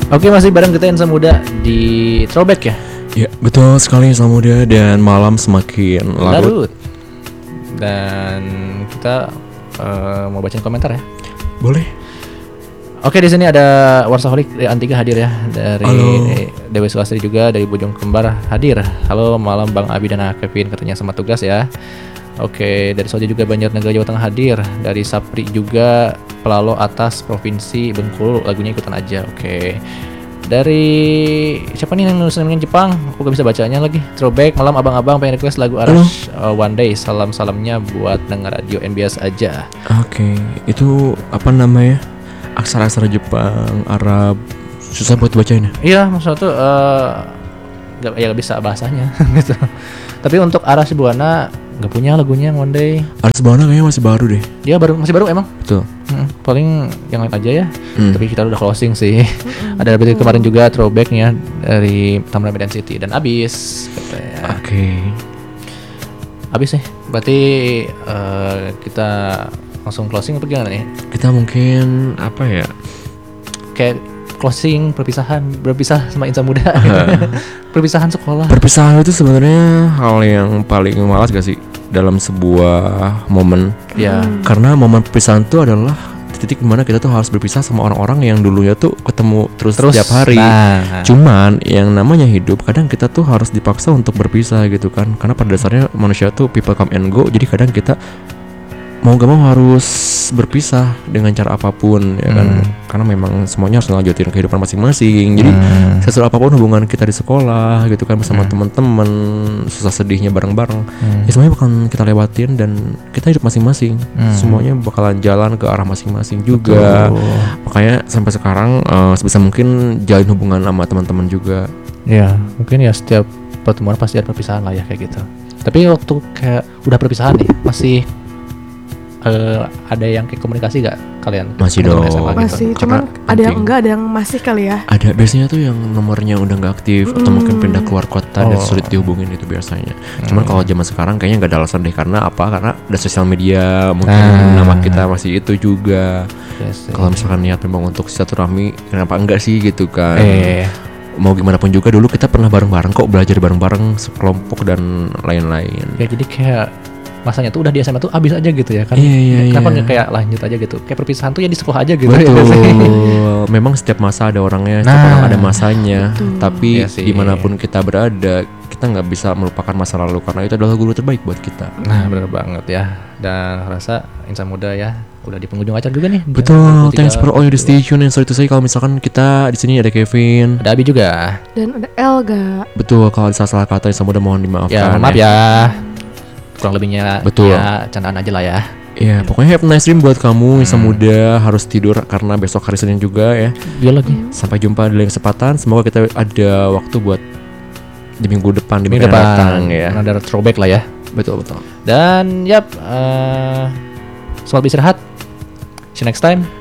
Oke, masih bareng kita Insan Muda di Throwback ya. Ya, betul sekali Insan Muda, dan malam semakin larut. Dan kita mau bacain komentar ya. Boleh. Oke, di sini ada Warsaholic Antiga hadir ya, dari Halo. Dewi Sulastri juga dari Bojong Kembar hadir. Halo malam Bang Abi dan Kevin, katanya sama tugas ya. Oke, dari Soja juga Banjarnegara Jawa Tengah hadir. Dari Sapri juga Pelalo Atas Provinsi Bengkulu, lagunya ikutan aja. Oke. Dari siapa nih yang nulisin Jepang? Aku gak bisa bacanya lagi. Throwback malam abang-abang pengen request lagu Arash One Day. Salam-salamnya buat denger radio NBS aja. Oke, itu apa namanya? Aksara-aksara Jepang, Arab, susah buat bacain ya? Iya, maksudnya tuh gak bisa bahasanya gitu. Tapi untuk Arash Buana gak punya lagunya yang One Day. Arab Buana kayaknya masih baru deh. Dia masih baru emang. Betul. Paling yang lain aja ya. Tapi kita udah closing sih. Ada berarti kemarin juga throwbacknya dari Tamrin Medan City dan abis katanya. Oke. Abis nih. Berarti kita langsung closing apa gimana nih? Kita mungkin apa ya? Kayak closing berpisah sama Insan Muda. Perpisahan sekolah. Perpisahan itu sebenarnya hal yang paling malas gak sih dalam sebuah momen? Ya. Karena momen perpisahan itu adalah titik dimana kita tuh harus berpisah sama orang-orang yang dulunya tuh ketemu terus setiap hari. Cuman yang namanya hidup, kadang kita tuh harus dipaksa untuk berpisah gitu kan. Karena pada dasarnya manusia tuh people come and go. Jadi kadang kita mau gak mau harus berpisah dengan cara apapun ya kan. Karena memang semuanya harus ngelanjutin kehidupan masing-masing. Jadi sesuatu apapun hubungan kita di sekolah gitu kan, bersama teman-teman, susah sedihnya bareng-bareng, ya semuanya bakalan kita lewatin dan kita hidup masing-masing. Semuanya bakalan jalan ke arah masing-masing juga. Makanya sampai sekarang sebisa mungkin jalin hubungan sama teman-teman juga. Ya, mungkin ya setiap pertemuan pasti ada perpisahan lah ya kayak gitu. Tapi waktu kayak udah perpisahan nih, masih ada yang kayak komunikasi gak kalian? Masih dong. SMA gitu? Masih, cuman ada yang enggak, ada yang masih kali ya. Ada, biasanya tuh yang nomornya udah nggak aktif atau mungkin pindah keluar kota dan sulit dihubungin itu biasanya. Cuman kalau zaman sekarang kayaknya nggak ada alasan deh, karena apa? Karena ada sosial media, mungkin nama kita masih itu juga. Yes, Kalau misalkan niat memang untuk silaturahmi, kenapa enggak sih gitu kan? Mau gimana pun juga dulu kita pernah bareng-bareng kok, belajar bareng-bareng sekelompok dan lain-lain. Ya jadi kayak masanya tuh udah di SMA tuh abis aja gitu ya kan. Kenapa nggak kayak lanjut aja gitu? Kayak perpisahan tuh ya di sekolah aja gitu. Betul. Memang setiap masa ada orangnya, setiap orang ada masanya. Tapi dimanapun kita berada, kita nggak bisa melupakan masa lalu karena itu adalah guru terbaik buat kita. Nah, benar banget ya. Dan rasa Insan Muda ya udah di penghujung acara juga nih. Betul. Thanks for all your station, and sorry to say kalau misalkan kita di sini ada Kevin, ada Abi juga, dan ada Elga. Betul. Kalau salah kata Insan Muda mohon dimaafkan. Ya, maaf ya. Kurang lebihnya betul. Ya candaan aja lah ya. Ya pokoknya have a nice dream buat kamu Insan Muda. Harus tidur karena besok hari Senin juga ya. Iya lagi. Sampai jumpa di lain kesempatan. Semoga kita ada waktu buat di minggu depan, di minggu depan ya. Ada throwback lah ya. Betul. Dan selamat istirahat. See you next time.